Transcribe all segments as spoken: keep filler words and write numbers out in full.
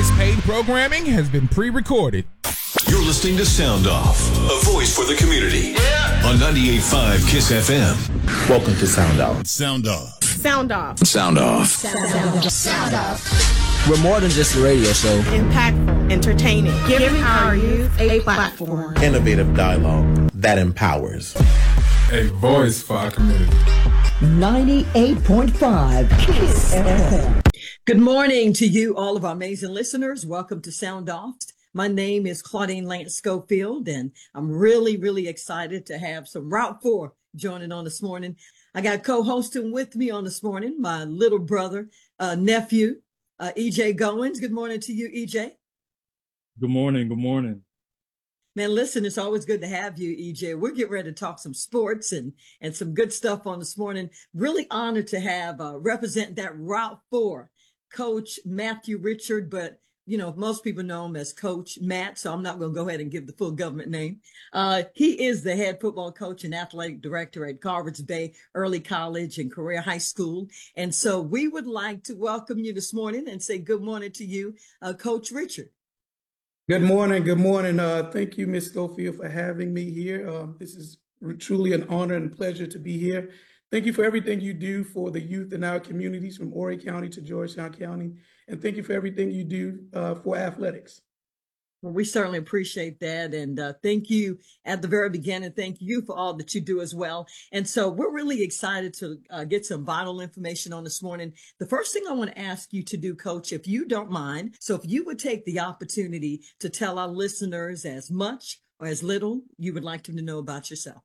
This paid programming has been pre-recorded. You're listening to Sound Off, a voice for the community. Yeah. On ninety-eight point five KISS F M. Welcome to Sound Off. Sound Off. Sound Off. Sound Off. Sound Off. Sound Off. We're more than just a radio show. Impactful, entertaining, giving our youth a platform. Innovative dialogue that empowers. A voice for our community. ninety-eight point five KISS F M. Good morning to you, all of our amazing listeners. Welcome to Sound Off. My name is Claudine Lance Schofield, and I'm really, really excited to have some Route four joining on this morning. I got co-hosting with me on this morning, my little brother, uh, nephew, uh, E J Goins. Good morning to you, E J. Good morning. Good morning. Man, listen, it's always good to have you, E J. We're getting ready to talk some sports and, and some good stuff on this morning. Really honored to have uh, represent that Route four, Coach Matthew Richard, but you know, most people know him as Coach Matt, so I'm not going to go ahead and give the full government name. Uh, he is the head football coach and athletic director at Carvers Bay Early College and Career High School. And so we would like to welcome you this morning and say good morning to you, uh, Coach Richard. Good morning. Good morning. Uh, thank you, Miz Schofield, for having me here. Uh, this is truly an honor and pleasure to be here. Thank you for everything you do for the youth in our communities from Horry County to Georgetown County. And thank you for everything you do uh, for athletics. Well, we certainly appreciate that. And uh, thank you at the very beginning. Thank you for all that you do as well. And so we're really excited to uh, get some vital information on this morning. The first thing I want to ask you to do, Coach, if you don't mind, so if you would take the opportunity to tell our listeners as much or as little you would like them to know about yourself.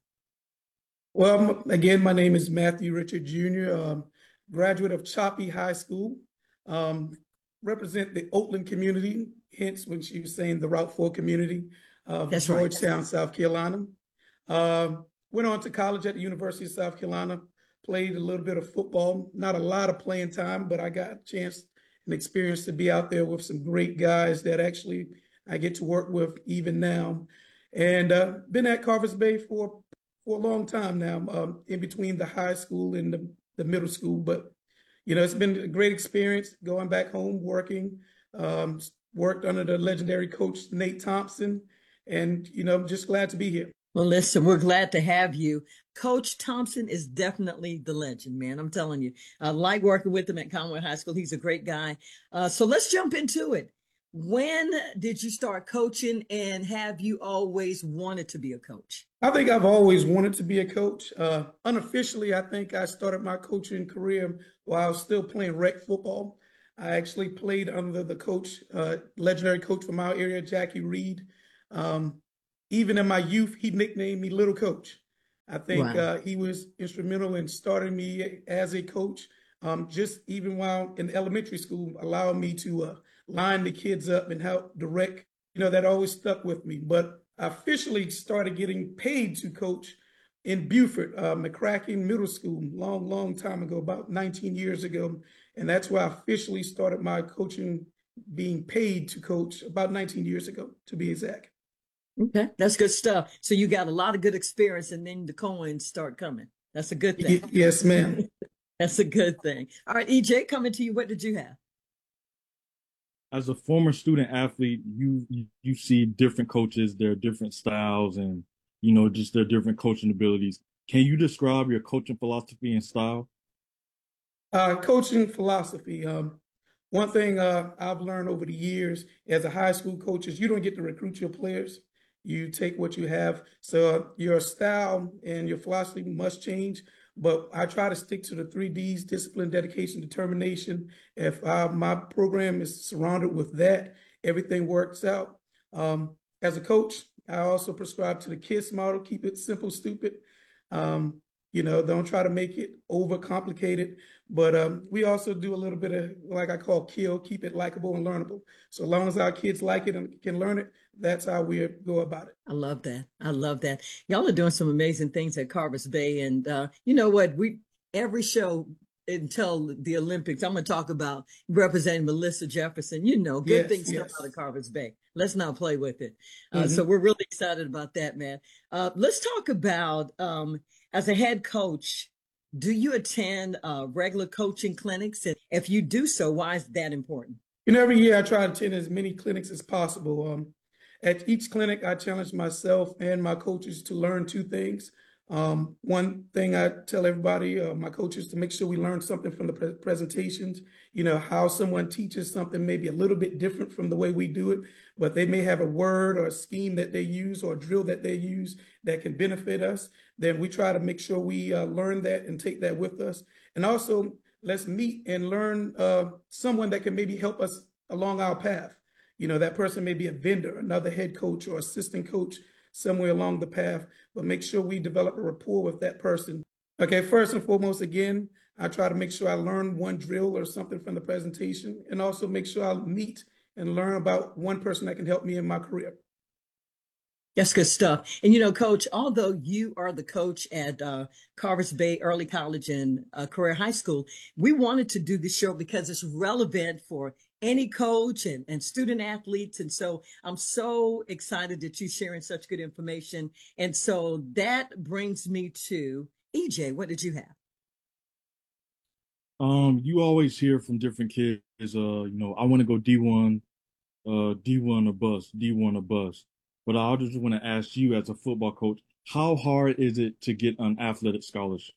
Well, again, my name is Matthew Richard Junior, um, graduate of Choppy High School. Um, represent the Oakland community, hence when she was saying the Route four community of That's Georgetown, right. South Carolina. Uh, went on to college at the University of South Carolina, played a little bit of football, not a lot of playing time, but I got a chance and experience to be out there with some great guys that actually I get to work with even now. And uh, been at Carvers Bay for, for a long time now, um, in between the high school and the, the middle school, but you know, it's been a great experience going back home, working, um, worked under the legendary coach, Nate Thompson, and, you know, I'm just glad to be here. Well, listen, we're glad to have you. Coach Thompson is definitely the legend, man. I'm telling you. I like working with him at Conway High School. He's a great guy. Uh, so let's jump into it. When did you start coaching, and have you always wanted to be a coach? I think I've always wanted to be a coach. Uh, unofficially, I think I started my coaching career while I was still playing rec football. I actually played under the coach, uh, legendary coach from our area, Jackie Reed. Um, even in my youth, he nicknamed me Little Coach. I think Wow. uh, he was instrumental in starting me as a coach, um, just even while in elementary school, allowing me to uh, line the kids up and help direct. You know, that always stuck with me. But I officially started getting paid to coach in Beaufort, uh, McCracken Middle School, long, long time ago, about nineteen years ago. And that's where I officially started my coaching, being paid to coach about nineteen years ago, to be exact. Okay, that's good stuff. So you got a lot of good experience, and then the coins start coming. That's a good thing. Y- yes, ma'am. That's a good thing. All right, E J, coming to you. What did you have? As a former student athlete, you, you you see different coaches, their different styles, and you know just their different coaching abilities. Can you describe your coaching philosophy and style? Uh, coaching philosophy. Um, one thing uh, I've learned over the years as a high school coach is you don't get to recruit your players. You take what you have. So uh, your style and your philosophy must change. But I try to stick to the three Ds: discipline, dedication, determination. If uh, my program is surrounded with that, everything works out. Um, as a coach, I also prescribe to the KISS model: keep it simple, stupid. Um, you know, don't try to make it overcomplicated. But um, we also do a little bit of, like I call kill, keep it likable and learnable. So as long as our kids like it and can learn it, that's how we go about it. I love that. I love that. Y'all are doing some amazing things at Carvers Bay. And uh, you know what? We every show until the Olympics, I'm going to talk about representing Melissa Jefferson. You know, good Yes, things yes. come out of Carvers Bay. Let's not play with it. Uh, Mhm. So we're really excited about that, man. Uh, let's talk about, um, as a head coach, do you attend uh, regular coaching clinics? And if you do so, why is that important? You know, every year I try to attend as many clinics as possible. Um, at each clinic, I challenge myself and my coaches to learn two things. Um, one thing I tell everybody, uh, my coaches, to make sure we learn something from the pre presentations, you know, how someone teaches something maybe a little bit different from the way we do it, but they may have a word or a scheme that they use or a drill that they use that can benefit us. Then we try to make sure we uh, learn that and take that with us. And also, let's meet and learn uh, someone that can maybe help us along our path. You know, that person may be a vendor, another head coach or assistant coach somewhere along the path, but make sure we develop a rapport with that person. Okay, first and foremost, again, I try to make sure I learn one drill or something from the presentation, and also make sure I meet and learn about one person that can help me in my career. That's good stuff. And, you know, Coach, although you are the coach at uh, Carvers Bay Early College and uh, Career High School, we wanted to do this show because it's relevant for any coach and, and student athletes. And so I'm so excited that you're sharing such good information. And so that brings me to E J. What did you have? Um, you always hear from different kids, uh, you know, I want to go D one, uh, D one or bust, D one or bust. But I just want to ask you as a football coach, how hard is it to get an athletic scholarship?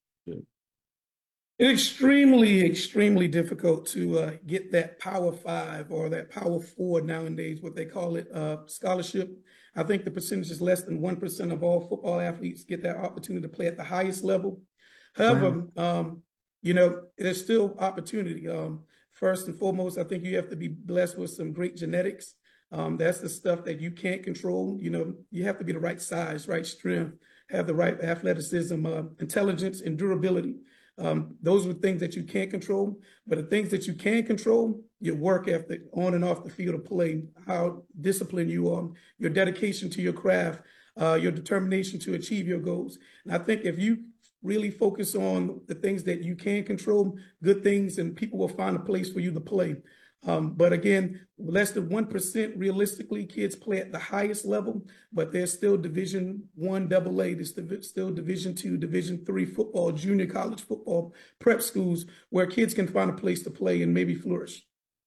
It's extremely, extremely difficult to uh, get that Power Five or that Power Four nowadays, what they call it, uh, scholarship. I think the percentage is less than one percent of all football athletes get that opportunity to play at the highest level. However, wow. um, you know, there's still opportunity. Um, first and foremost, I think you have to be blessed with some great genetics. Um, that's the stuff that you can't control. You know, you have to be the right size, right strength, have the right athleticism, uh, intelligence, and durability. Um, those are things that you can't control. But the things that you can control, your work ethic on and off the field of play, how disciplined you are, your dedication to your craft, uh, your determination to achieve your goals. And I think if you really focus on the things that you can control, good things, and people will find a place for you to play. Um, but again, less than one percent realistically, kids play at the highest level, but there's still Division One double A, there's still Division Two, Division Three football, junior college football, prep schools where kids can find a place to play and maybe flourish.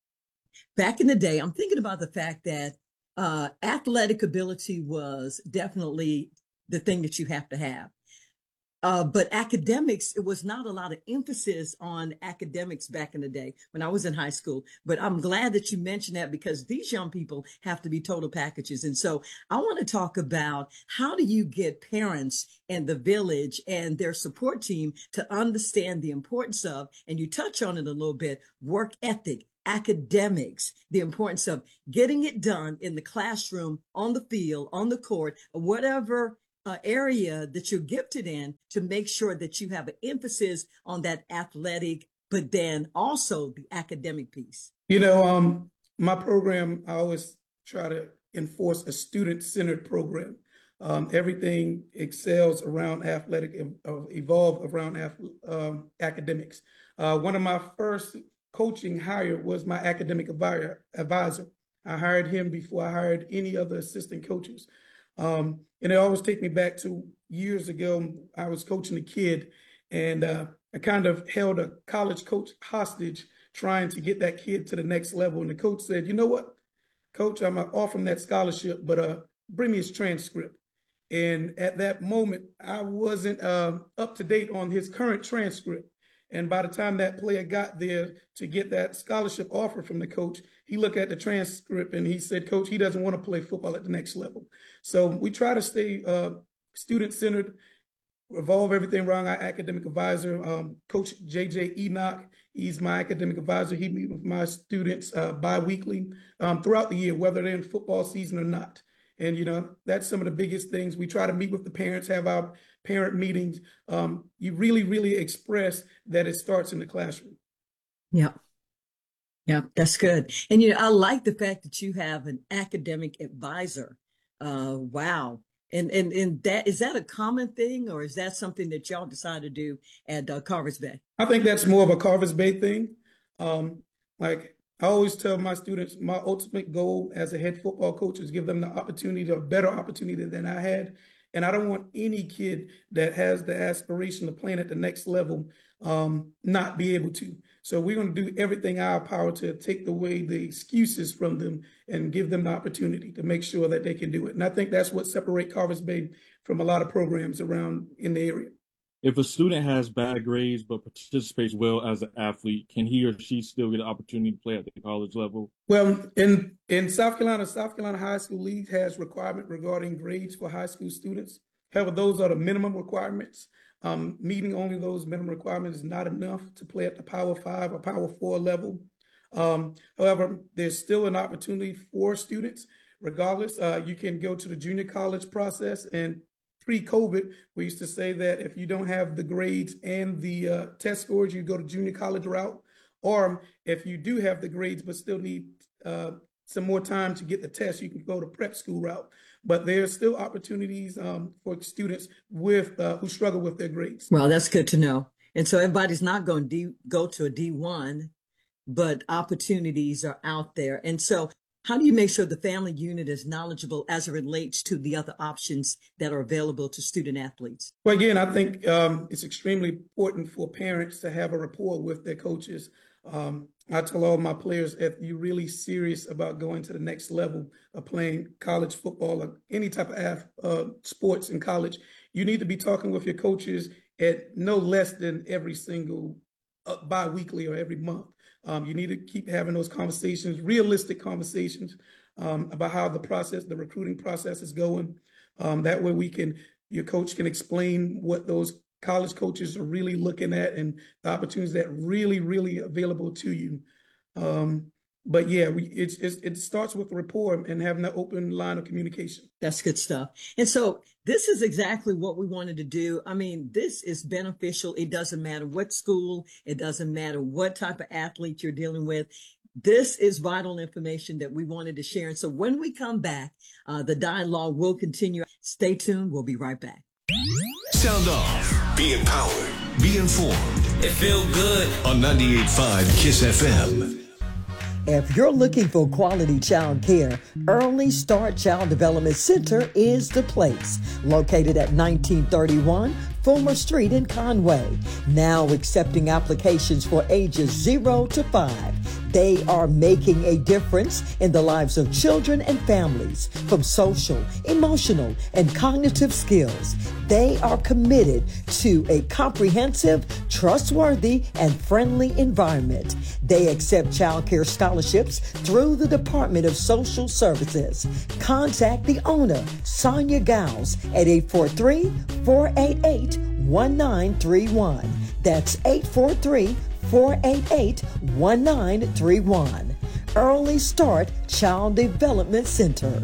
Back in the day, I'm thinking about the fact that uh, athletic ability was definitely the thing that you have to have. Uh, but academics, it was not a lot of emphasis on academics back in the day when I was in high school. But I'm glad that you mentioned that because these young people have to be total packages. And so I want to talk about how do you get parents and the village and their support team to understand the importance of, and you touch on it a little bit, work ethic, academics, the importance of getting it done in the classroom, on the field, on the court, whatever Uh, area that you're gifted in, to make sure that you have an emphasis on that athletic, but then also the academic piece. You know, um, my program, I always try to enforce a student-centered program. Um, everything excels around athletic, uh, evolve around um, academics. Uh, one of my first coaching hire was my academic advisor. I hired him before I hired any other assistant coaches. Um, and it always takes me back to years ago. I was coaching a kid, and uh, I kind of held a college coach hostage trying to get that kid to the next level. And the coach said, you know what, coach, I'm going to offer him that scholarship, but uh, bring me his transcript. And at that moment, I wasn't uh, up to date on his current transcript. And by the time that player got there to get that scholarship offer from the coach, he looked at the transcript and he said, Coach, he doesn't want to play football at the next level. So we try to stay uh, student-centered, revolve everything around our academic advisor, um, Coach J J Enoch. He's my academic advisor. He meets with my students uh, bi-weekly um, throughout the year, whether they're in football season or not. And, you know, that's some of the biggest things. We try to meet with the parents, have our parent meetings. Um, you really, really express that it starts in the classroom. Yeah. Yeah, that's good. And, you know, I like the fact that you have an academic advisor. Uh, wow. And, and, and that, is that a common thing, or is that something that y'all decide to do at uh, Carvers Bay? I think that's more of a Carvers Bay thing. Um, like I always tell my students, my ultimate goal as a head football coach is give them the opportunity, a better opportunity than I had. And I don't want any kid that has the aspiration of playing at the next level um, not be able to. So we're going to do everything in our power to take away the excuses from them and give them the opportunity to make sure that they can do it. And I think that's what separates Carvers Bay from a lot of programs around in the area. If a student has bad grades but participates well as an athlete, can he or she still get an opportunity to play at the college level? Well, in, in South Carolina, South Carolina High School League has requirement regarding grades for high school students. However, those are the minimum requirements. Um, meeting only those minimum requirements is not enough to play at the Power Five or Power Four level. Um, however, there's still an opportunity for students. Regardless, uh, you can go to the junior college process, and pre-COVID, we used to say that if you don't have the grades and the uh, test scores, you go to junior college route. Or if you do have the grades but still need uh, some more time to get the test, you can go to prep school route. But there's still opportunities um, for students with uh, who struggle with their grades. Well, that's good to know. And so everybody's not going to go to a D one, but opportunities are out there. And so how do you make sure the family unit is knowledgeable as it relates to the other options that are available to student athletes? Well, again, I think um, it's extremely important for parents to have a rapport with their coaches. Um, I tell all my players, if you're really serious about going to the next level of playing college football or any type of uh, sports in college, you need to be talking with your coaches at no less than every single uh, bi-weekly or every month. Um, you need to keep having those conversations, realistic conversations um, about how the process, the recruiting process is going. Um, that way we can, your coach can explain what those college coaches are really looking at and the opportunities that really, really available to you. Um, but yeah, we, it's, it's, it starts with rapport and having that open line of communication. That's good stuff. And so this is exactly what we wanted to do. I mean, this is beneficial. It doesn't matter what school, it doesn't matter what type of athlete you're dealing with. This is vital information that we wanted to share. And so when we come back, uh, the dialogue will continue. Stay tuned. We'll be right back. Sound off. Be empowered. Be informed. It feel good. On ninety-eight point five KISS F M. If you're looking for quality child care, Early Start Child Development Center is the place. Located at nineteen thirty-one Fulmer Street in Conway. Now accepting applications for ages zero to five. They are making a difference in the lives of children and families from social, emotional, and cognitive skills. They are committed to a comprehensive, trustworthy, and friendly environment. They accept child care scholarships through the Department of Social Services. Contact the owner, Sonia Gauss, at eight four three, four eight eight, one nine three one. That's eight four three, four eight eight, one nine three one. Early Start Child Development Center.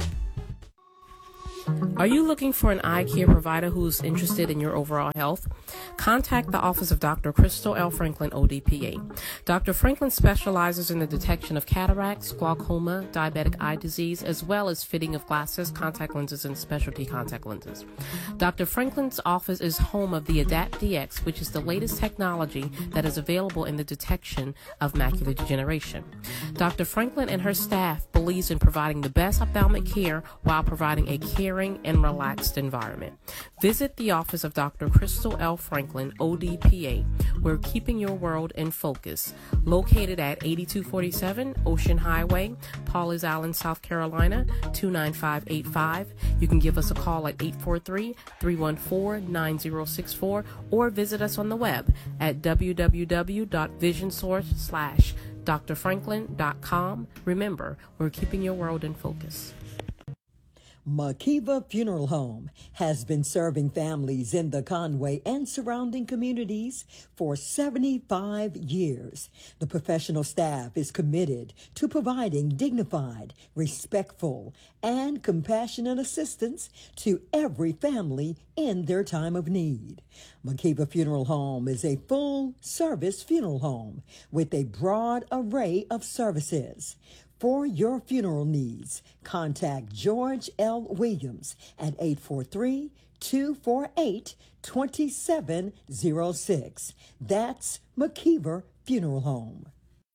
Are you looking for an eye care provider who's interested in your overall health? Contact the office of Doctor Crystal L. Franklin, O D P A. Doctor Franklin specializes in the detection of cataracts, glaucoma, diabetic eye disease, as well as fitting of glasses, contact lenses, and specialty contact lenses. Doctor Franklin's office is home of the Adapt D X, which is the latest technology that is available in the detection of macular degeneration. Doctor Franklin and her staff believes in providing the best ophthalmic care while providing a caring and relaxed environment. Visit the office of Doctor Crystal L. Franklin, O D P A. We're keeping your world in focus. Located at eighty-two forty-seven Ocean Highway, Pawleys Island, South Carolina, two nine five eight five. You can give us a call at eight four three, three one four, nine zero six four or visit us on the web at w w w dot vision source slash d r franklin dot com. Remember, we're keeping your world in focus. Makiva Funeral Home has been serving families in the Conway and surrounding communities for seventy-five years. The professional staff is committed to providing dignified, respectful, and compassionate assistance to every family in their time of need. Makiva Funeral Home is a full-service funeral home with a broad array of services. For your funeral needs, contact George L. Williams at eight four three, two four eight, two seven zero six. That's Makiva Funeral Home.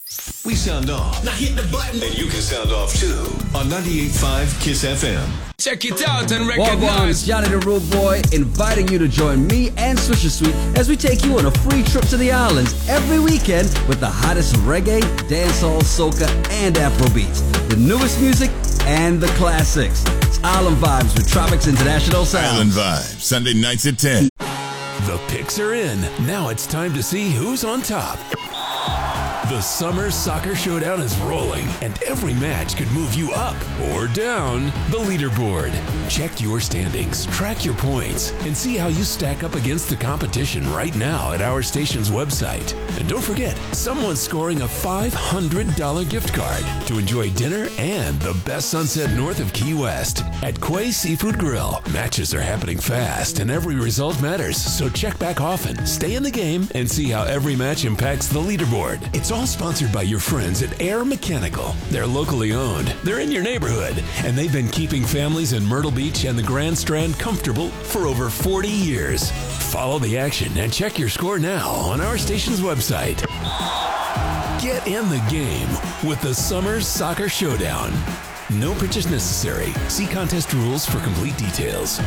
We sound off. Now hit the button. And you can sound off too on ninety-eight point five Kiss F M. Check it out and recognize. Welcome, it's Johnny the Rude Boy inviting you to join me and Swisher Sweet as we take you on a free trip to the islands every weekend with the hottest reggae, dancehall, soca, and Afrobeats. The newest music and the classics. It's Island Vibes with Tropics International Sound. Island Vibes, Sunday nights at ten. The picks are in. Now it's time to see who's on top. The Summer Soccer Showdown is rolling, and every match could move you up or down the leaderboard. Check your standings, track your points, and see how you stack up against the competition right now at our station's website. And don't forget, someone's scoring a five hundred dollars gift card to enjoy dinner and the best sunset north of Key West at Quay Seafood Grill. Matches are happening fast, and every result matters, so check back often, stay in the game, and see how every match impacts the leaderboard. It's all sponsored by your friends at Air Mechanical. They're locally owned, they're in your neighborhood, and they've been keeping families in Myrtle Beach and the Grand Strand comfortable for over forty years. Follow the action and check your score now on our station's website. Get in the game with the Summer Soccer Showdown. No purchase necessary. See contest rules for complete details.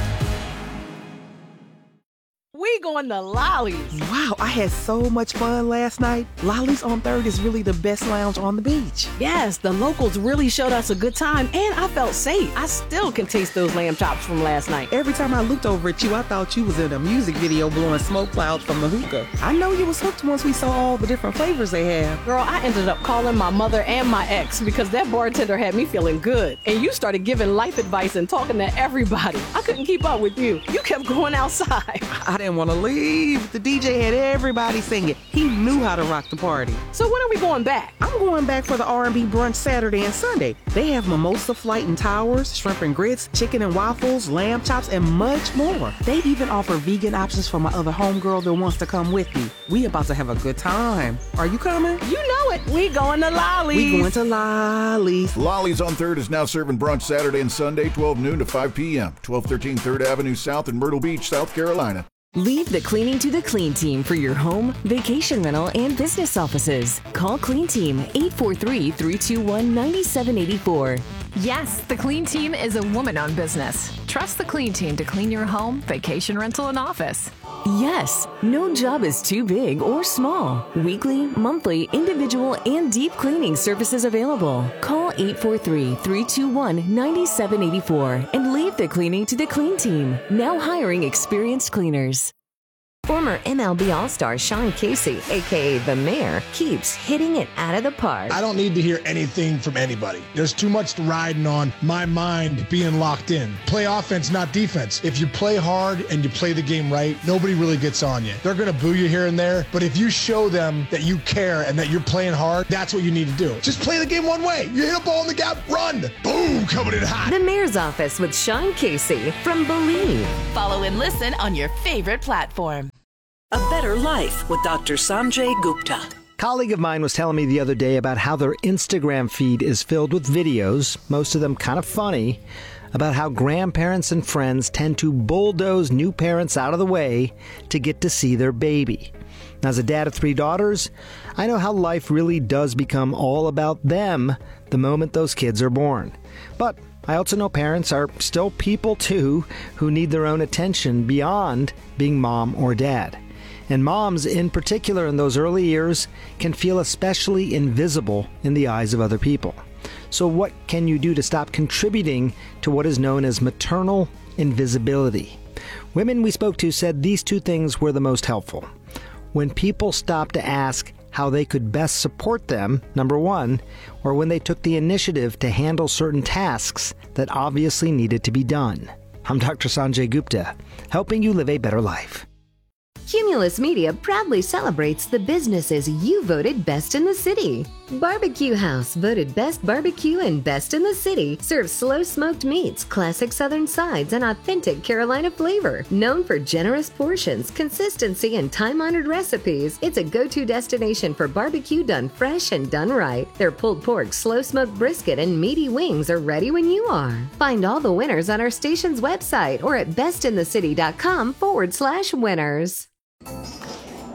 We going to Lolly's. Wow, I had so much fun last night. Lolly's on Third is really the best lounge on the beach. Yes, the locals really showed us a good time, and I felt safe. I still can taste those lamb chops from last night. Every time I looked over at you, I thought you was in a music video blowing smoke clouds from the hookah. I know you was hooked once we saw all the different flavors they have. Girl, I ended up calling my mother and my ex because that bartender had me feeling good. And you started giving life advice and talking to everybody. I couldn't keep up with you. You kept going outside. I didn't want to leave. The D J had everybody singing. He knew how to rock the party. So when are we going back? I'm going back for the R and B brunch Saturday and Sunday. They have mimosa flight and towers, shrimp and grits, chicken and waffles, lamb chops, and much more. They even offer vegan options for my other homegirl that wants to come with me. We about to have a good time. Are you coming? You know it. We going to Lolly's. We going to Lolly's. Lolly's on Third is now serving brunch Saturday and Sunday, twelve noon to five p.m. twelve thirteen Third Avenue South in Myrtle Beach, South Carolina. Leave the cleaning to the Clean Team for your home, vacation rental, and business offices. Call Clean Team eight four three, three two one, nine seven eight four. Yes, the Clean Team is a woman-owned business. Trust the Clean Team to clean your home, vacation rental, and office. Yes, no job is too big or small. Weekly, monthly, individual, and deep cleaning services available. Call eight four three, three two one, nine seven eight four and leave the cleaning to the Clean Team. Now hiring experienced cleaners. Former M L B All-Star Sean Casey, a k a. The Mayor, keeps hitting it out of the park. I don't need to hear anything from anybody. There's too much riding on my mind being locked in. Play offense, not defense. If you play hard and you play the game right, nobody really gets on you. They're going to boo you here and there, but if you show them that you care and that you're playing hard, that's what you need to do. Just play the game one way. You hit a ball in the gap, run. Boom, coming in hot. The Mayor's Office with Sean Casey from Believe. Follow and listen on your favorite platform. A Better Life with Doctor Sanjay Gupta. A colleague of mine was telling me the other day about how their Instagram feed is filled with videos, most of them kind of funny, about how grandparents and friends tend to bulldoze new parents out of the way to get to see their baby. As a dad of three daughters, I know how life really does become all about them the moment those kids are born. But I also know parents are still people too who need their own attention beyond being mom or dad. And moms, in particular in those early years, can feel especially invisible in the eyes of other people. So what can you do to stop contributing to what is known as maternal invisibility? Women we spoke to said these two things were the most helpful. When people stopped to ask how they could best support them, number one, or when they took the initiative to handle certain tasks that obviously needed to be done. I'm Doctor Sanjay Gupta, helping you live a better life. Cumulus Media proudly celebrates the businesses you voted best in the city. Barbecue House, voted best barbecue and best in the city, serves slow smoked meats, classic southern sides, and authentic Carolina flavor. Known for generous portions, consistency, and time-honored recipes, it's a go-to destination for barbecue done fresh and done right. Their pulled pork, slow smoked brisket, and meaty wings are ready when you are. Find all the winners on our station's website or at bestinthecity.com forward slash winners.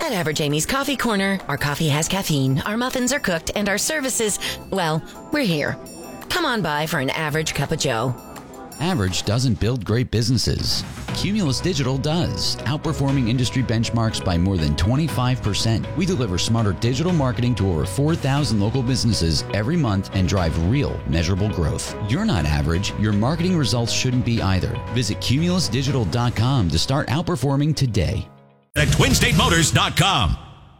At Average Amy's Coffee Corner, our coffee has caffeine, our muffins are cooked, and our services, well, we're here. Come on by for an average cup of joe. Average doesn't build great businesses. Cumulus Digital does, outperforming industry benchmarks by more than twenty-five percent. We deliver smarter digital marketing to over four thousand local businesses every month and drive real, measurable growth. You're not average. Your marketing results shouldn't be either. Visit cumulus digital dot com to start outperforming today. At twin state motors dot com.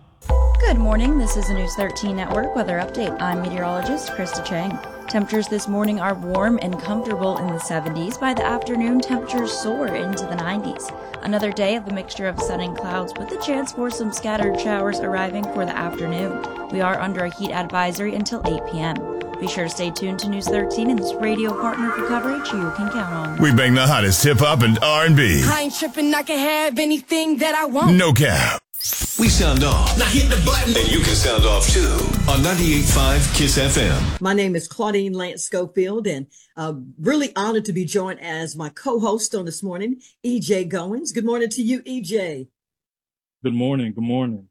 Good morning. This is the News thirteen Network weather update. I'm meteorologist Krista Chang. Temperatures this morning are warm and comfortable in the seventies. By the afternoon, temperatures soar into the nineties. Another day of a mixture of sun and clouds with the chance for some scattered showers arriving for the afternoon. We are under a heat advisory until eight p.m. Be sure to stay tuned to News thirteen and this radio partner for coverage you can count on. We bang the hottest hip-hop and R and B. I ain't tripping, I can have anything that I want. No cap. We sound off. Now hit the button. And you can sound off too on ninety-eight point five KISS F M. My name is Claudine Lance Schofield, and uh, really honored to be joined as my co-host on this morning, E J Goins. Good morning to you, E J. Good morning. Good morning.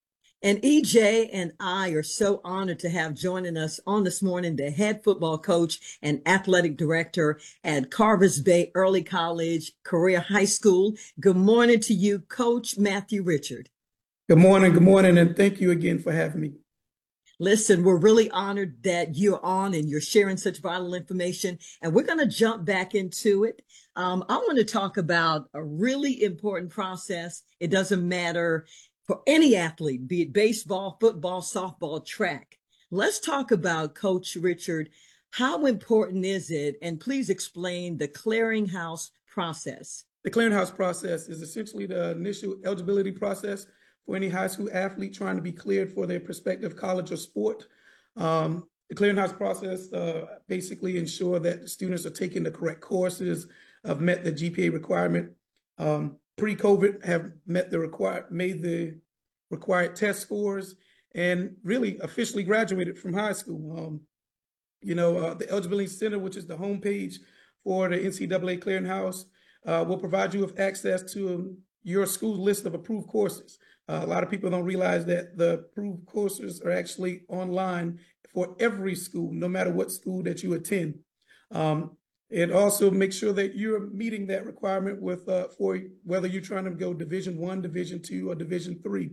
And E J and I are so honored to have joining us on this morning the head football coach and athletic director at Carvers Bay Early College Career High School. Good morning to you, Coach Matthew Richard. Good morning. Good morning. And thank you again for having me. Listen, we're really honored that you're on and you're sharing such vital information. And we're going to jump back into it. Um, I want to talk about a really important process. It doesn't matter for any athlete, be it baseball, football, softball, track. Let's talk about, Coach Richard, how important is it? And please explain the clearinghouse process. The clearinghouse process is essentially the initial eligibility process for any high school athlete trying to be cleared for their prospective college or sport. Um, the clearinghouse process uh, basically ensure that the students are taking the correct courses, have met the G P A requirement, um, pre-COVID have met the required, made the required test scores, and really officially graduated from high school. Um, you know, uh, the Eligibility Center, which is the homepage for the N C double A clearinghouse, uh, will provide you with access to um, your school list of approved courses. Uh, a lot of people don't realize that the approved courses are actually online for every school, no matter what school that you attend. Um, and also make sure that you're meeting that requirement with uh, for whether you're trying to go Division One, Division Two, or Division Three.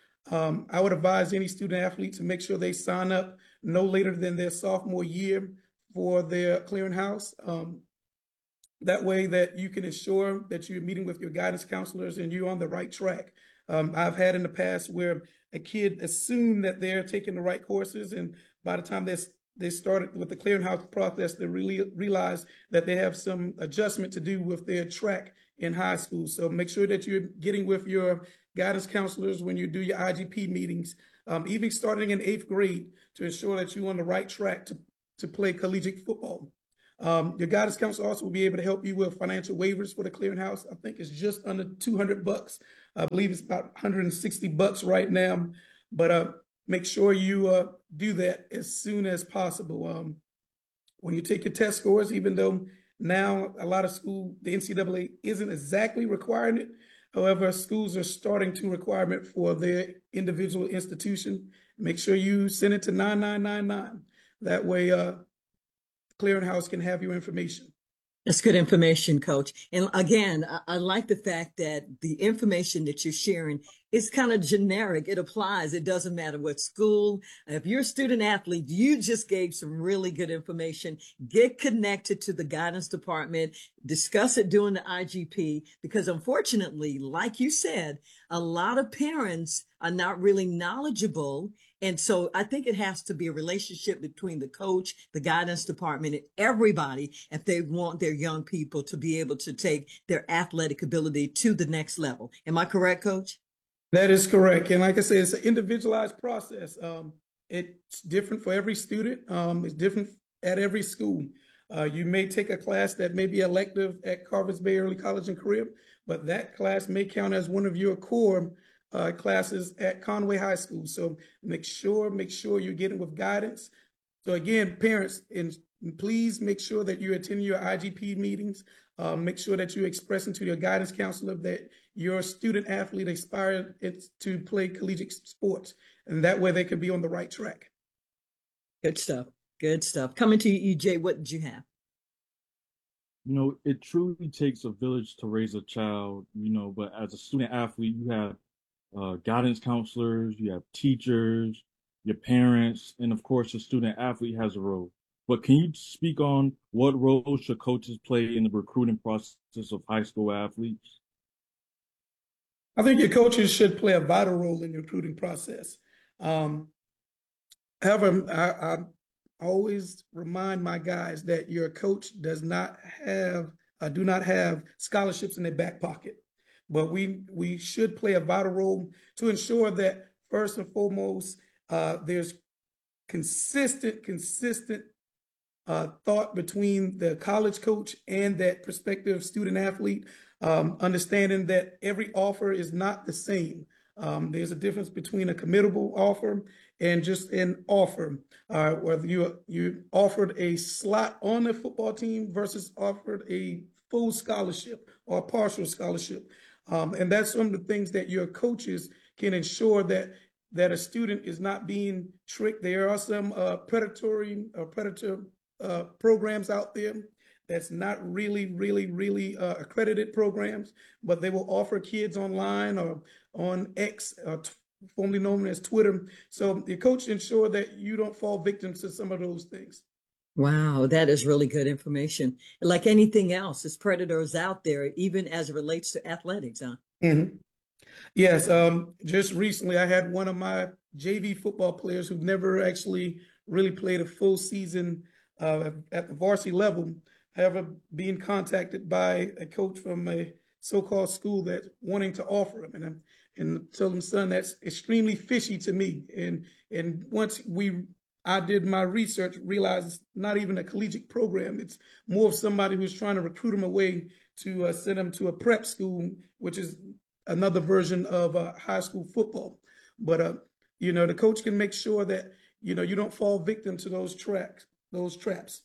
Um, I would advise any student athlete to make sure they sign up no later than their sophomore year for their clearinghouse. Um, that way that you can ensure that you're meeting with your guidance counselors and you're on the right track. Um, I've had in the past where a kid assumed that they're taking the right courses, and by the time they they started with the clearinghouse process, they really realize that they have some adjustment to do with their track in high school. So make sure that you're getting with your guidance counselors when you do your I G P meetings, um, even starting in eighth grade, to ensure that you're on the right track to, to play collegiate football. Um, your guidance counselor also will be able to help you with financial waivers for the clearinghouse. I think it's just under two hundred bucks. I believe it's about one hundred sixty bucks right now, but uh, make sure you uh, do that as soon as possible. Um, when you take your test scores, even though now a lot of school, the N C double A isn't exactly requiring it. However, schools are starting to require it for their individual institution. Make sure you send it to nine nine nine nine. That way, uh, Clearinghouse can have your information. That's good information, Coach. And again, I, I like the fact that the information that you're sharing is kind of generic. It applies. It doesn't matter what school. If you're a student athlete, you just gave some really good information. Get connected to the guidance department. Discuss it during the I G P, because unfortunately, like you said, a lot of parents are not really knowledgeable. And so I think it has to be a relationship between the coach, the guidance department, and everybody if they want their young people to be able to take their athletic ability to the next level. Am I correct, Coach? That is correct. And like I said, it's an individualized process. Um, it's different for every student. Um, it's different at every school. Uh, you may take a class that may be elective at Carvers Bay Early College and Career, but that class may count as one of your core Uh, classes at Conway High School. So make sure, make sure you're getting with guidance. So again, parents, and please make sure that you attend your I G P meetings. Uh, make sure that you're expressing to your guidance counselor that your student athlete aspire to play collegiate sports, and that way they can be on the right track. Good stuff. Good stuff. Coming to you, E J, what did you have? You know, it truly takes a village to raise a child, you know, but as a student athlete, you have uh, guidance counselors, you have teachers, your parents, and of course, the student athlete has a role. But can you speak on what role should coaches play in the recruiting process of high school athletes? I think your coaches should play a vital role in the recruiting process. Um, however, I, I always remind my guys that your coach does not have, uh, do not have scholarships in their back pocket. But we we should play a vital role to ensure that first and foremost, uh, there's consistent, consistent uh, thought between the college coach and that prospective student athlete, um, understanding that every offer is not the same. Um, there's a difference between a committable offer and just an offer, uh, whether you you offered a slot on the football team versus offered a full scholarship or a partial scholarship. Um, and that's some of the things that your coaches can ensure that that a student is not being tricked. There are some uh, predatory or predator uh, programs out there that's not really, really, really uh, accredited programs, but they will offer kids online or on X, uh, formerly known as Twitter. So the coach ensure that you don't fall victim to some of those things. Wow, that is really good information. Like anything else, there's predators out there, even as it relates to athletics, huh? Mm-hmm. Yes, um, just recently I had one of my J V football players who never actually really played a full season uh, at the varsity level, however, being contacted by a coach from a so-called school that's wanting to offer him. And I'm, and tell him, son, that's extremely fishy to me. And and once we I did my research, realized it's not even a collegiate program. It's more of somebody who's trying to recruit them away to uh, send them to a prep school, which is another version of uh, high school football. But, uh, you know, the coach can make sure that, you know, you don't fall victim to those tracks, those traps.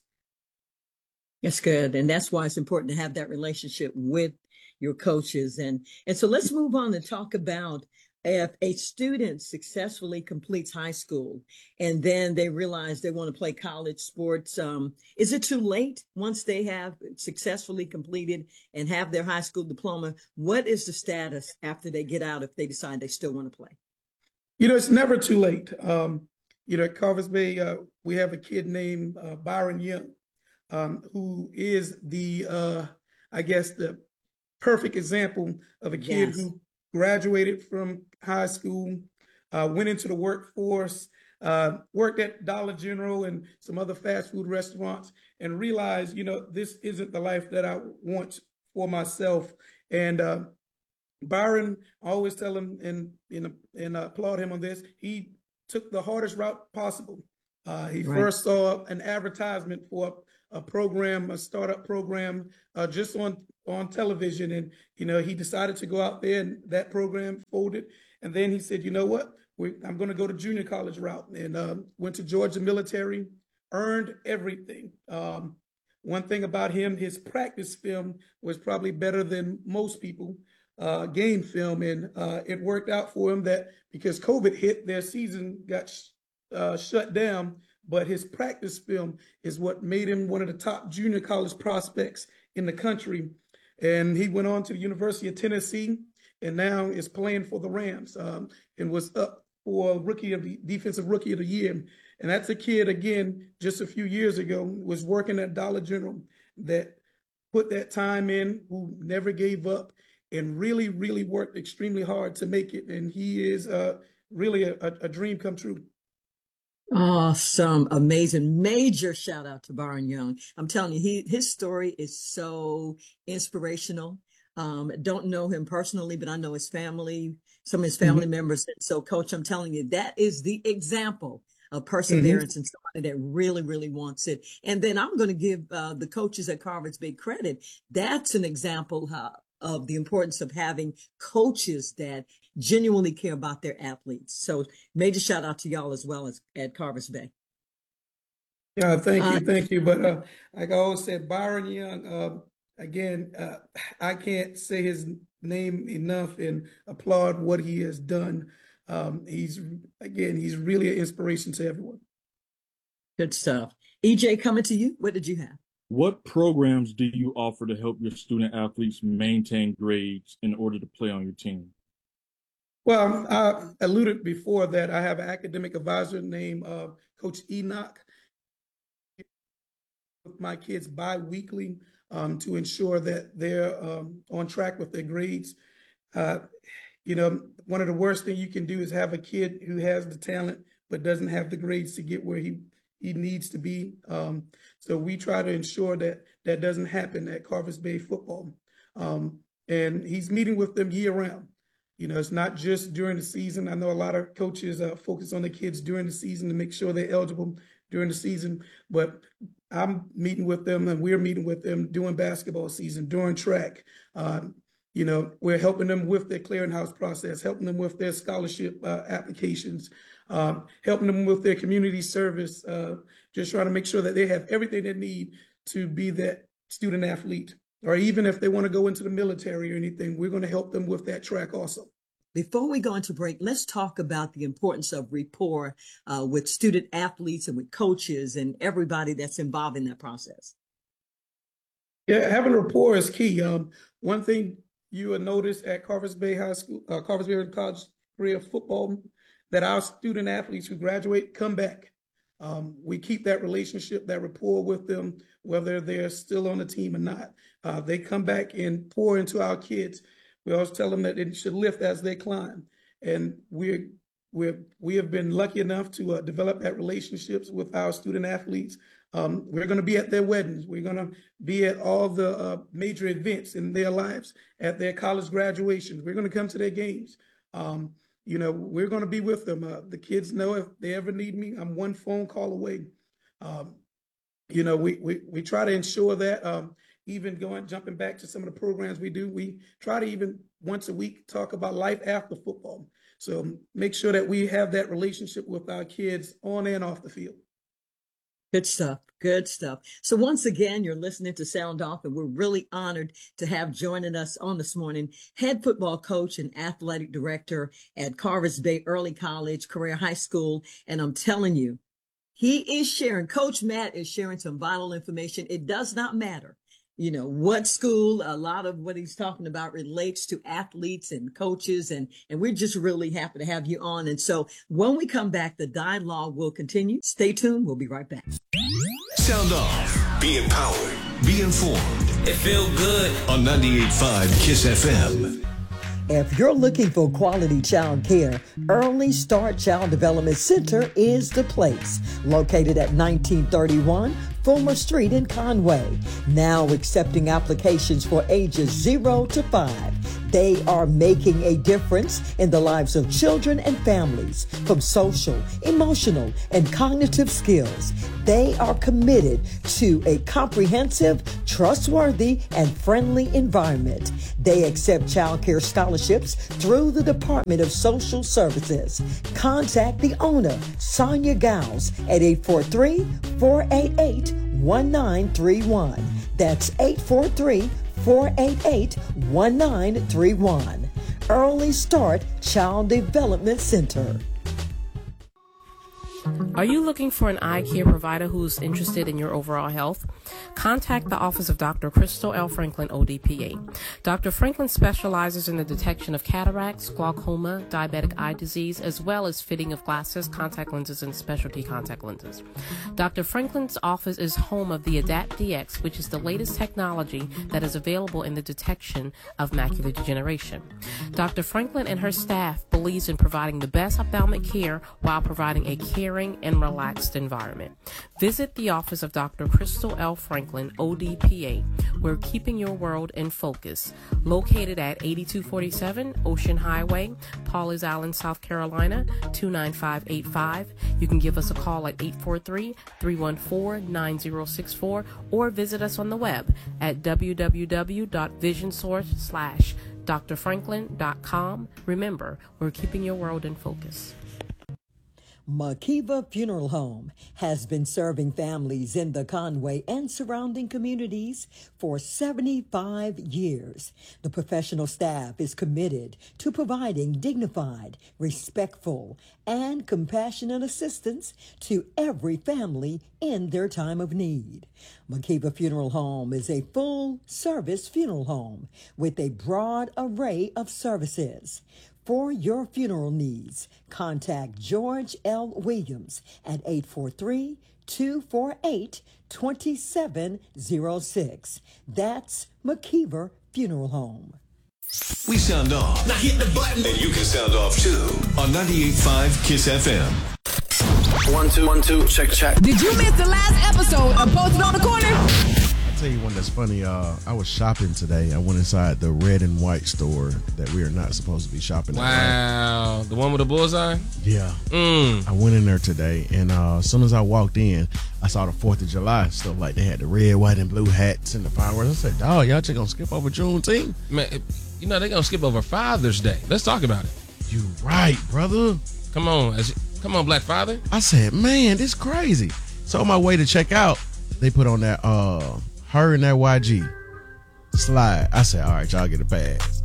That's good. And that's why it's important to have that relationship with your coaches. And, and so let's move on and talk about if a student successfully completes high school and then they realize they want to play college sports, um, is it too late once they have successfully completed and have their high school diploma? What is the status after they get out if they decide they still want to play? You know, it's never too late. Um, you know, at Carvers Bay, uh, we have a kid named uh, Byron Young, um, who is the, uh, I guess, the perfect example of a kid Yes. who graduated from high school, uh, went into the workforce, uh, worked at Dollar General and some other fast food restaurants, and realized, you know, this isn't the life that I want for myself. And uh, Byron, I always tell him and, and, and applaud him on this, he took the hardest route possible. Uh, he Right. first saw an advertisement for a program, a startup program, uh, just on on television, and you know he decided to go out there, and that program folded. And then he said, you know what, we, I'm going to go to junior college route, and uh, went to Georgia Military, earned everything. Um, one thing about him, his practice film was probably better than most people. Uh, game film, and uh, it worked out for him that because COVID hit, their season got sh- uh, shut down. But his practice film is what made him one of the top junior college prospects in the country. And he went on to the University of Tennessee and now is playing for the Rams, um, and was up for rookie of the defensive rookie of the year. And that's a kid, again, just a few years ago, was working at Dollar General that put that time in, who never gave up and really, really worked extremely hard to make it. And he is uh, really a, a dream come true. Awesome. Amazing. Major shout out to Byron Young. I'm telling you, he, his story is so inspirational. Um, don't know him personally, but I know his family, some of his family mm-hmm. members. So coach, I'm telling you, that is the example of perseverance mm-hmm. and somebody that really, really wants it. And then I'm going to give uh, the coaches at Carvers Bay credit. That's an example uh, of the importance of having coaches that genuinely care about their athletes. So major shout out to y'all as well as at Carvers Bay. Yeah, thank you, Uh, thank you. But uh, like I always said, Byron Young, uh, again, uh, I can't say his name enough and applaud what he has done. Um, he's, again, he's really an inspiration to everyone. Good stuff. E J, coming to you, what did you have? What programs do you offer to help your student athletes maintain grades in order to play on your team? Well, I alluded before that I have an academic advisor named uh, Coach Enoch. With my kids bi-weekly um, to ensure that they're um, on track with their grades. Uh, you know, one of the worst things you can do is have a kid who has the talent but doesn't have the grades to get where he he needs to be. Um, so we try to ensure that that doesn't happen at Carvers Bay football. Um, and he's meeting with them year round. You know, it's not just during the season. I know a lot of coaches uh, focus on the kids during the season to make sure they're eligible during the season, but I'm meeting with them and we're meeting with them during basketball season, during track. Um, you know, we're helping them with their clearinghouse process, helping them with their scholarship uh, applications, um, helping them with their community service, uh, just trying to make sure that they have everything they need to be that student athlete. Or even if they want to go into the military or anything, we're going to help them with that track also. Before we go into break, let's talk about the importance of rapport uh, with student athletes and with coaches and everybody that's involved in that process. Yeah, having rapport is key. Um, one thing you will notice at Carvers Bay High School, uh, Carvers Bay College Career Football, that our student athletes who graduate come back. Um, we keep that relationship, that rapport with them, whether they're still on the team or not. Uh, they come back and pour into our kids. We always tell them that they should lift as they climb. And we're, we're, we have been lucky enough to uh, develop that relationships with our student athletes. Um, we're going to be at their weddings. We're going to be at all the uh, major events in their lives, at their college graduations. We're going to come to their games. Um, you know, we're going to be with them. Uh, the kids know if they ever need me, I'm one phone call away. Um, you know, we, we, we try to ensure that um, even going, jumping back to some of the programs we do, we try to even once a week talk about life after football. So make sure that we have that relationship with our kids on and off the field. Good stuff. Good stuff. So once again, you're listening to Sound Off, and we're really honored to have joining us on this morning, head football coach and athletic director at Carvers Bay Early College, Career High School. And I'm telling you, he is sharing, Coach Matt is sharing some vital information. It does not matter, you know, what school. A lot of what he's talking about relates to athletes and coaches, and, and we're just really happy to have you on. And so when we come back, the dialogue will continue. Stay tuned. We'll be right back. Sound Off. Be empowered. Be informed. It feel good. On ninety-eight point five KISS F M. If you're looking for quality child care, Early Start Child Development Center is the place. Located at nineteen thirty-one Fulmer Street in Conway. Now accepting applications for ages zero to five. They are making a difference in the lives of children and families from social, emotional, and cognitive skills. They are committed to a comprehensive, trustworthy, and friendly environment. They accept child care scholarships through the Department of Social Services. Contact the owner, Sonia Gauss, at eight four three, four eight eight, one nine three one. That's eight four three, four eight eight, one nine three one. Early Start Child Development Center. Are you looking for an eye care provider who's interested in your overall health? Contact the office of Doctor Crystal L. Franklin, O D P A. Doctor Franklin specializes in the detection of cataracts, glaucoma, diabetic eye disease, as well as fitting of glasses, contact lenses, and specialty contact lenses. Doctor Franklin's office is home of the Adapt D X, which is the latest technology that is available in the detection of macular degeneration. Doctor Franklin and her staff believes in providing the best ophthalmic care while providing a caring and relaxed environment. Visit the office of Doctor Crystal L. Franklin, O D P A. We're keeping your world in focus. Located at eighty-two forty-seven Ocean Highway, Pawleys Island, South Carolina, two nine five eight five. You can give us a call at eight four three, three one four, nine zero six four or visit us on the web at w w w dot vision source slash dr franklin dot com. Remember, we're keeping your world in focus. Makiva Funeral Home has been serving families in the Conway and surrounding communities for seventy-five years. The professional staff is committed to providing dignified, respectful, and compassionate assistance to every family in their time of need. Makiva Funeral Home is a full-service funeral home with a broad array of services. For your funeral needs, contact George L. Williams at eight four three, two four eight, two seven zero six. That's Makiva Funeral Home. We sound off. Now hit the button. And you can sound off too on ninety-eight point five Kiss F M. One, two, one, two, check, check. Did you miss the last episode of Posted on the Corner? I'll tell you one that's funny. Uh, I was shopping today. I went inside the red and white store that we are not supposed to be shopping at. Wow. The one with the bullseye? Yeah. Mm. I went in there today, and uh, as soon as I walked in, I saw the fourth of July stuff. Like they had the red, white, and blue hats and the fireworks. I said, dog, y'all just gonna skip over Juneteenth? Man, you know, they're gonna skip over Father's Day. Let's talk about it. You right, brother. Come on. Come on, Black Father. I said, man, this crazy. So on my way to check out, they put on that uh her and that Y G slide. I said, all right, y'all get a pass.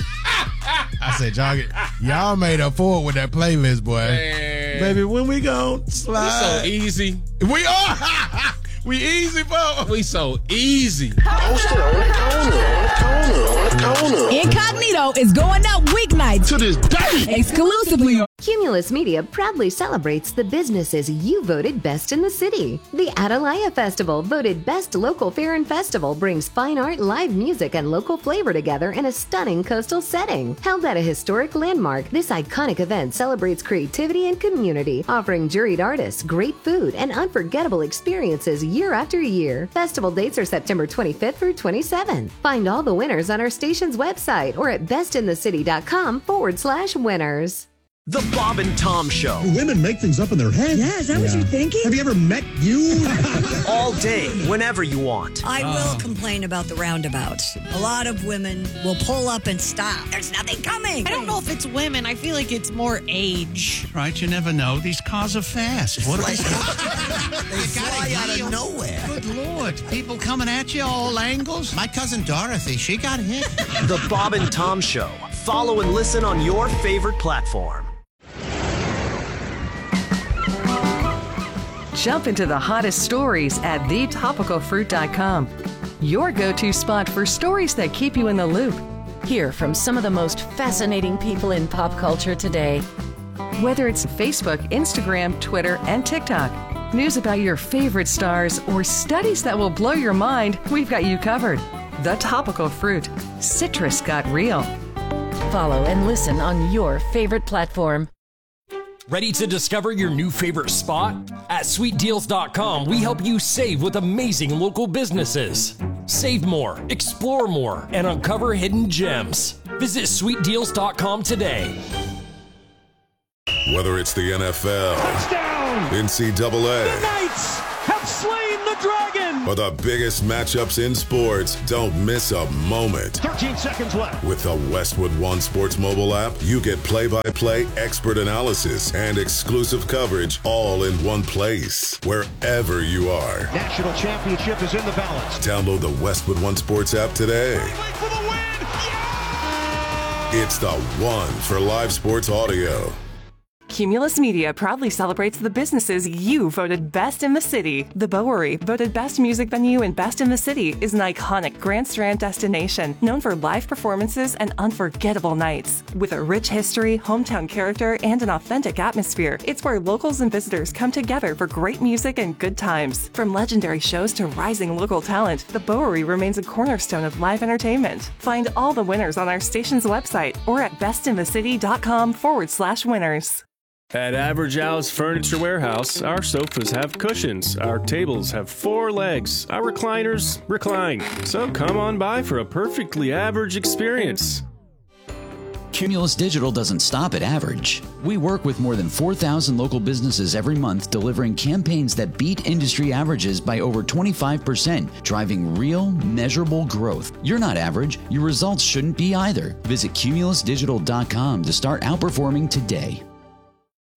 I said, y'all get y'all made up for it with that playlist, boy. Man. Baby, when we go slide. We so easy. We are. We easy, folks. We so easy. Posted on the corner, on the corner, on the corner. Incognito is going up weeknights To this day. exclusively on Cumulus Media proudly celebrates the businesses you voted best in the city. The Atalaya Festival, voted best local fair and festival, brings fine art, live music, and local flavor together in a stunning coastal setting. Held at a historic landmark, this iconic event celebrates creativity and community, offering juried artists, great food, and unforgettable experiences year after year. Festival dates are September twenty-fifth through twenty-seventh. Find all the winners on our station's website or at bestinthecity.com forward slash winners. The Bob and Tom Show. Women make things up in their head. Yeah, is that what you're thinking? Have you ever met you? All day, whenever you want. I will complain about the roundabouts. A lot of women will pull up and stop. There's nothing coming. I don't know if it's women. I feel like it's more age. Right, you never know. These cars are fast. What They you fly out of nowhere. Good Lord. People coming at you all angles. My cousin Dorothy, she got hit. The Bob and Tom Show. Follow and listen on your favorite platform. Jump into the hottest stories at the topical fruit dot com. Your go-to spot for stories that keep you in the loop. Hear from some of the most fascinating people in pop culture today. Whether it's Facebook, Instagram, Twitter, and TikTok, news about your favorite stars, or studies that will blow your mind, we've got you covered. The Topical Fruit. Citrus got real. Follow and listen on your favorite platform. Ready to discover your new favorite spot? At sweet deals dot com, we help you save with amazing local businesses. Save more, explore more, and uncover hidden gems. Visit sweet deals dot com today. Whether it's the N F L, touchdown, N C double A, the Knights have slain the dragon, or the biggest matchups in sports, don't miss a moment. thirteen seconds left. With the Westwood One Sports mobile app, you get play-by-play, expert analysis, and exclusive coverage all in one place, wherever you are. National championship is in the balance. Download the Westwood One Sports app today. For the win. Yeah! It's the one for live sports audio. Cumulus Media proudly celebrates the businesses you voted best in the city. The Bowery, voted best music venue and best in the city, is an iconic Grand Strand destination known for live performances and unforgettable nights. With a rich history, hometown character, and an authentic atmosphere, it's where locals and visitors come together for great music and good times. From legendary shows to rising local talent, the Bowery remains a cornerstone of live entertainment. Find all the winners on our station's website or at bestinthecity.com forward slash winners. At Average Al's Furniture Warehouse, our sofas have cushions, our tables have four legs, our recliners recline. So come on by for a perfectly average experience. Cumulus Digital doesn't stop at average. We work with more than four thousand local businesses every month, delivering campaigns that beat industry averages by over twenty-five percent, driving real, measurable growth. You're not average. Your results shouldn't be either. Visit cumulus digital dot com to start outperforming today.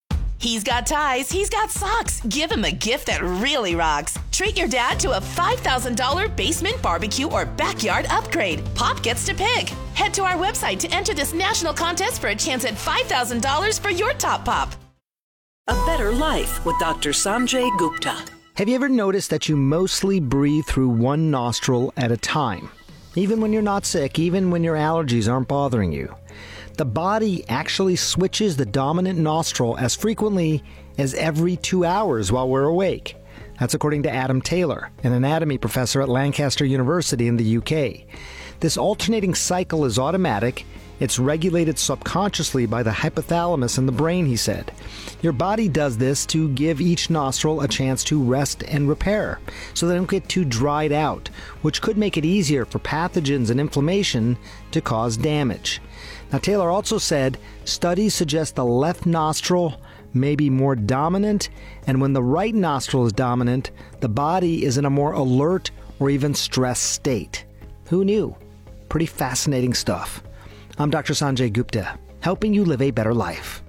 He's got ties, he's got socks. Give him a gift that really rocks. Treat your dad to a five thousand dollars basement barbecue or backyard upgrade. Pop gets to pick. Head to our website to enter this national contest for a chance at five thousand dollars for your top pop. A better life with Doctor Sanjay Gupta. Have you ever noticed that you mostly breathe through one nostril at a time? Even when you're not sick, even when your allergies aren't bothering you. The body actually switches the dominant nostril as frequently as every two hours while we're awake. That's according to Adam Taylor, an anatomy professor at Lancaster University in the U K. This alternating cycle is automatic. It's regulated subconsciously by the hypothalamus in the brain, he said. Your body does this to give each nostril a chance to rest and repair, so they don't get too dried out, which could make it easier for pathogens and inflammation to cause damage. Now, Taylor also said studies suggest the left nostril may be more dominant, and when the right nostril is dominant, the body is in a more alert or even stressed state. Who knew? Pretty fascinating stuff. I'm Doctor Sanjay Gupta, helping you live a better life.